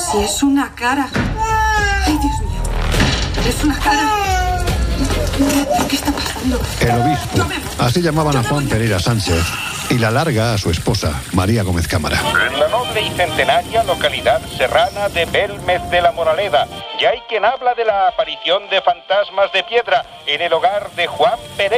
Si es una cara. Ay, Dios mío. Es una cara. ¿Qué está pasando? El obispo. Así llamaban a Juan Pereira Sánchez. Y la larga a su esposa, María Gómez Cámara. En la noble y centenaria localidad serrana de Belmez de la Moraleda, ya hay quien habla de la aparición de fantasmas de piedra en el hogar de Juan Pereira.